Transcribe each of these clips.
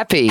happy.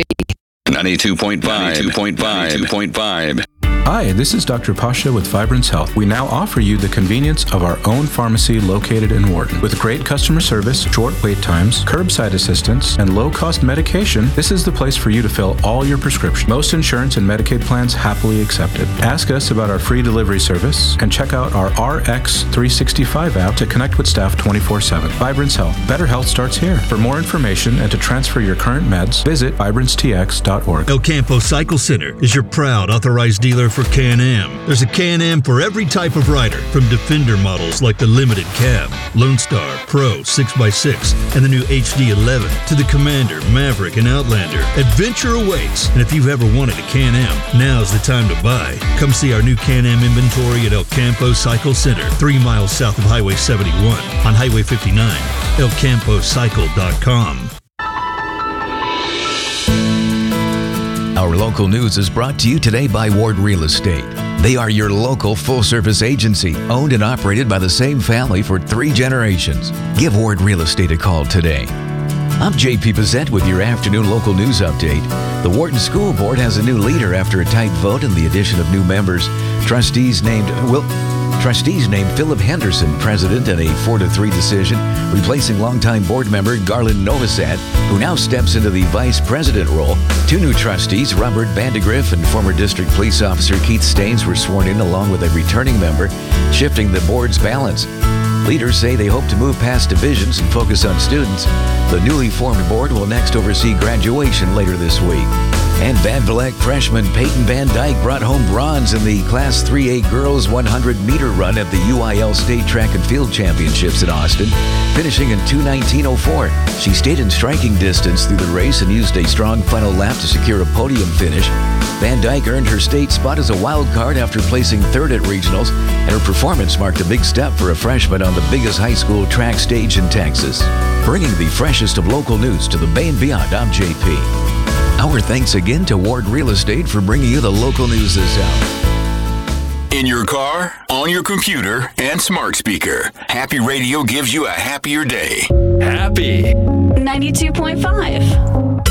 92.5. Hi, this is Dr. Pasha with Vibrance Health. We now offer you the convenience of our own pharmacy located in Wharton. With great customer service, short wait times, curbside assistance, and low-cost medication, this is the place for you to fill all your prescriptions. Most insurance and Medicaid plans happily accepted. Ask us about our free delivery service and check out our RX365 app to connect with staff 24/7. Vibrance Health. Better health starts here. For more information and to transfer your current meds, visit vibranceTX.org. El Campo Cycle Center is your proud authorized dealer for Can-Am. There's a Can-Am for every type of rider, from Defender models like the Limited Cab, Lone Star, Pro, 6x6, and the new HD11, to the Commander, Maverick, and Outlander. Adventure awaits, and if you've ever wanted a Can-Am, now's the time to buy. Come see our new Can-Am inventory at El Campo Cycle Center, 3 miles south of Highway 71 on Highway 59, elcampocycle.com. Our local news is brought to you today by Ward Real Estate. They are your local full-service agency, owned and operated by the same family for 3 generations. Give Ward Real Estate a call today. I'm J.P. Pizzette with your afternoon local news update. The Wharton School Board has a new leader after a tight vote and the addition of new members. Trustees named Philip Henderson president in a 4-3 decision, replacing longtime board member Garland Novosad, who now steps into the vice president role. 2 new trustees, Robert Vandegrift and former district police officer Keith Staines, were sworn in along with a returning member, shifting the board's balance. Leaders say they hope to move past divisions and focus on students. The newly formed board will next oversee graduation later this week. And Van Vleck freshman Peyton Van Dyke brought home bronze in the Class 3A girls 100-meter run at the UIL State Track and Field Championships in Austin, finishing in 2:19.04. She stayed in striking distance through the race and used a strong final lap to secure a podium finish. Van Dyke earned her state spot as a wild card after placing 3rd at regionals, and her performance marked a big step for a freshman on the biggest high school track stage in Texas. Bringing the freshest of local news to the Bay and beyond, I'm JP. Our thanks again to Ward Real Estate for bringing you the local news this hour. In your car, on your computer, and smart speaker, Happy Radio gives you a happier day. Happy. 92.5.